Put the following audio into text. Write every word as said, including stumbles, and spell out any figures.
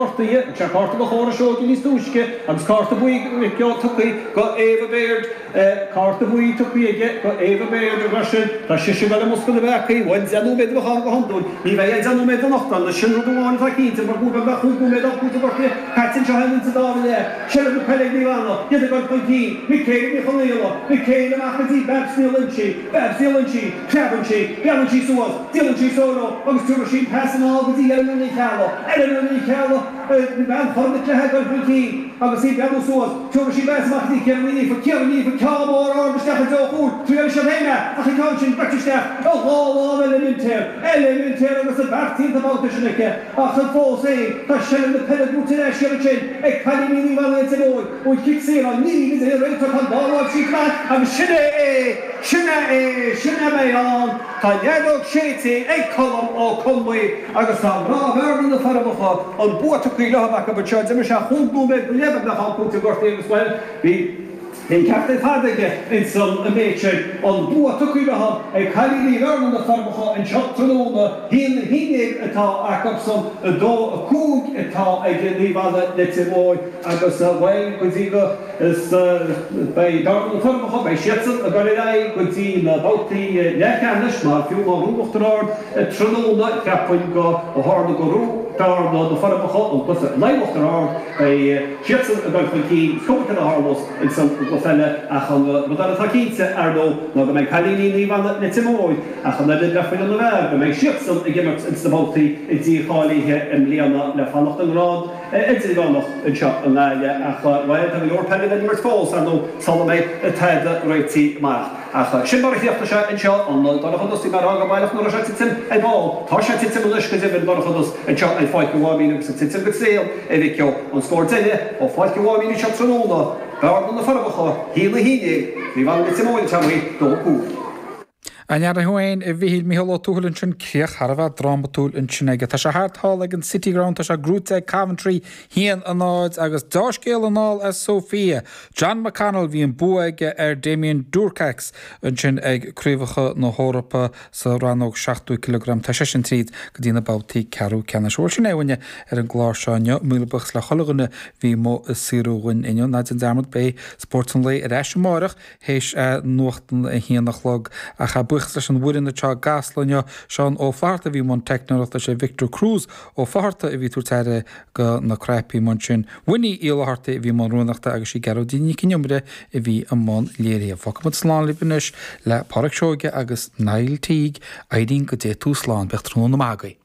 Cortaí, se carta go chóra seoga níos dúisce, agus carta buí go tucaí go Eva Baird, carta buí tucaíige go Eva Baird a sin, tá si si bheile musca na bhecaí, bhain zeanú méid go go handún, ní bheith zeanú méid an nachtan, na sin rúdháin tá cínta, mar gúba bheith chuú méid á cúta gorta, catin se hainn sa dála le, sin go peleg ní bhana, iad a god chuí, mi céir mi choléala, mi céir am achatí, bebs nílansi, bebs nílansi, clebansi, belansi suas, dílansi solo, agus túra sin pesan ágadí eile ní cheala, eile ní cheala, ni ben format le hegal bulti agus sí beú soas tuair sí bes machí ceí fa ceí fa ceámór ábesteach doú tú se héine a chu cáin breteach ó gháá elementéir elementéir agus a bertíí abáta sinnice a chu fós é tá se na peúta lei sin ag chaíí bhil bóid ó ki sé an ní réitar chu dáhá sí agus sinna é sinna é sinna mé an tá neadóg sétí ag colm ó conmuí agus tá ráhhardan na farbacha an búta chuí lehabach a bseid me se chuú me lebh na háúta gortaí well hí in ceapta fadaige in san a méid an bua tucuiletha ag chailíí bharna na farbacha an seachtaróna híon híine atá acapsan a dó a cúg atá ag níomhada le timóid agus bhhain go dtí go is bei darna na farbacha bei siatsan a garirá go dtí na bátaí lechanis mar fiú má rúmachtarár tróna ceapain go ó hána go rú dar na farbacha an plus leimachtarár bei siatsan a gairfuí chumta na hárlos in san go felle a chan modal takínse ar nó nó go méid chailíí níomhana na timóid a chan le defuil an bhar go méid siatsan i gimirt in stabaltaí i dtí cháilíthe an líana le fannacht an rád idí bhannach an seo an leile a bhil an leor pelle in mar fós ar nó sal méid a teide réití mar. Ach sin mar chíochtta se in seo an donna chudustí mar aga bailach nó se titim ag báil. Tá sé titim leis go dibh donna chudus in seo ag fáid go bháimíú sa titim go saoil é bhí ceo an scóir duine ó fáid go bháimíú se tróna. Báir na farbacha híla híine ní bhhan go timóid teí dó cú. Anear a hhain i bhíhíil míhall túúlann sin críoch Harbh drámatúil in sinige. Tá se háthá ag an City Ground tá se grúte Coventry hían an náid agus dáscéal an náil as Sofia. John McConnell bhí an buaige ar Damien Durcax an sin ag críomhacha na Hórappa sa ranóg seachtú kilogram tá sé sin tríd go dtína bátaí cearú ceanna seoir sin éhaine ar an gláir seáine múlabachs le cholaganna bhí mó is siúhain inniu na an dermod bé sportan lei ar eis marach hééis nuachtan a híananachlog a cha buchas leis an bhuiin na teá gaslanne seán ó farta bhí man technoachta sé Victor Cruz ó farta a bhí túteire go na crepií man sin winní ílaharta bhí man runachta agus sí garú daoine cinneomre a bhí an man léirí a focamad sláán libanis le parach seoige agus nail tíig éirín go dé tú sláán becht trúna mágaí.